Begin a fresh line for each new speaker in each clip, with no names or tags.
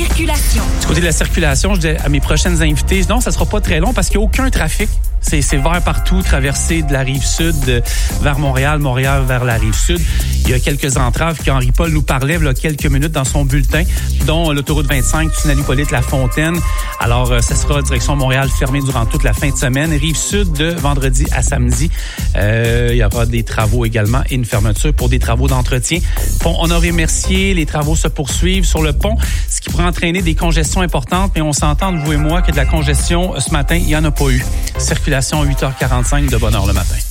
circulation.
Du côté de la circulation, je dis à mes prochaines invités, non, ça sera pas très long parce qu'il n'y a aucun trafic. C'est vert partout, traversée de la rive sud vers Montréal, Montréal vers la rive sud. Il y a quelques entraves qu'Henri Paul nous parlait il y a quelques minutes dans son bulletin, dont l'autoroute 25, tunnel Hippolyte-Lafontaine. Alors, ça sera direction Montréal fermée durant toute la fin de semaine. Rive sud de vendredi à samedi. Il y aura des travaux également et une fermeture pour des travaux d'entretien. Pont Honoré-Mercier, les travaux se poursuivent sur le pont, ce qui pourrait entraîner des congestions importantes, mais on s'entend, vous et moi, que de la congestion ce matin, il n'y en a pas eu. Circulation 8h45 de bonne heure le matin.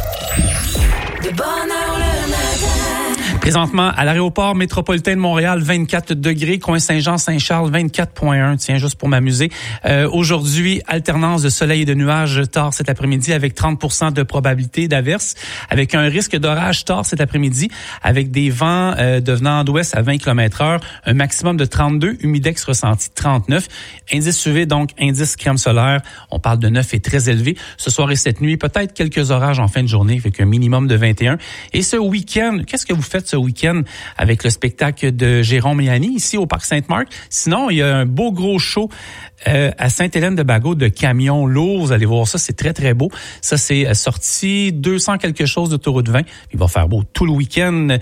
De bonne heure le matin.
Présentement, à l'aéroport métropolitain de Montréal, 24 degrés. Coin Saint-Jean-Saint-Charles, 24,1. Tiens, juste pour m'amuser. Aujourd'hui, alternance de soleil et de nuages tard cet après-midi avec 30% de probabilité d'averse, avec un risque d'orage tard cet après-midi, avec des vents devenant d'ouest à 20 km/h, un maximum de 32, humidex ressenti 39. Indice UV, donc indice crème solaire, on parle de 9 et très élevé. Ce soir et cette nuit, peut-être quelques orages en fin de journée, avec un minimum de 21. Et ce week-end, qu'est-ce que vous faites ce week-end avec le spectacle de Jérôme et Annie ici au Parc Sainte-Marthe? Sinon, il y a un beau gros show à Sainte-Hélène-de-Bagot de camions lourds. Vous allez voir ça, c'est très, très beau. Ça, c'est sorti 200 quelque chose d'autoroute 20. Il va faire beau tout le week-end,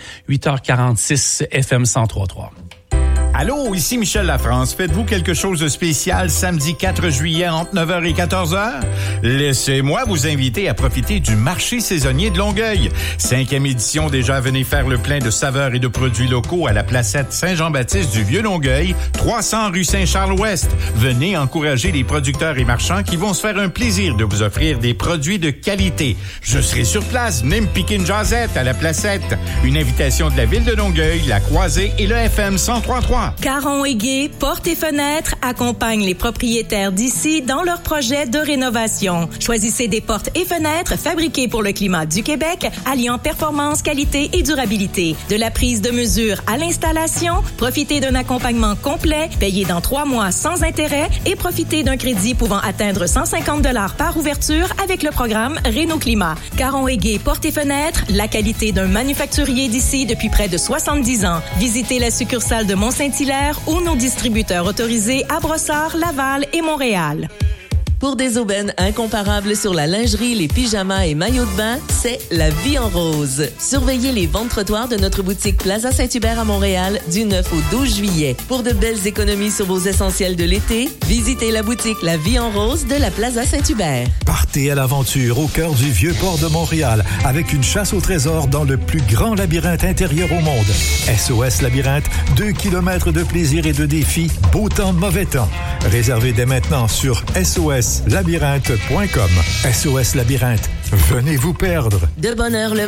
8h46 FM 103.3.
Allô, ici Michel Lafrance. Faites-vous quelque chose de spécial samedi 4 juillet entre 9h et 14h? Laissez-moi vous inviter à profiter du marché saisonnier de Longueuil. 5e édition déjà, venez faire le plein de saveurs et de produits locaux à la placette Saint-Jean-Baptiste du Vieux-Longueuil, 300 rue Saint-Charles-Ouest. Venez encourager les producteurs et marchands qui vont se faire un plaisir de vous offrir des produits de qualité. Je serai sur place, venez me piquer une jasette à la placette. Une invitation de la ville de Longueuil, la Croisée et le FM 103.3.
Caron et Gué, Portes et Fenêtres accompagnent les propriétaires d'ici dans leurs projets de rénovation. Choisissez des portes et fenêtres fabriquées pour le climat du Québec, alliant performance, qualité et durabilité. De la prise de mesure à l'installation, profitez d'un accompagnement complet, payé dans 3 mois sans intérêt et profitez d'un crédit pouvant atteindre 150 $ par ouverture avec le programme Réno-Climat. Caron et Gué, Portes et Fenêtres, la qualité d'un manufacturier d'ici depuis près de 70 ans. Visitez la succursale de Mont-Saint-Hilaire ou nos distributeurs autorisés à Brossard, Laval et Montréal.
Pour des aubaines incomparables sur la lingerie, les pyjamas et maillots de bain, c'est La Vie en Rose. Surveillez les ventes trottoirs de notre boutique Plaza Saint-Hubert à Montréal du 9 au 12 juillet. Pour de belles économies sur vos essentiels de l'été, visitez la boutique La Vie en Rose de la Plaza Saint-Hubert.
Partez à l'aventure au cœur du vieux port de Montréal avec une chasse au trésor dans le plus grand labyrinthe intérieur au monde. SOS Labyrinthe, 2 kilomètres de plaisir et de défis, beau temps, mauvais temps. Réservez dès maintenant sur soslabyrinthe.com. SOS Labyrinthe, venez vous perdre.
De bonne heure le